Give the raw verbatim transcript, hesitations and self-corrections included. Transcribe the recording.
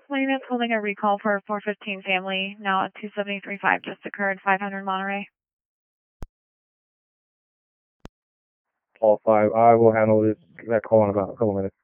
Units holding a recall for a four fifteen family, now at two seven three five, just occurred, five hundred Monterey. All five, I will handle this, that call in about a couple minutes.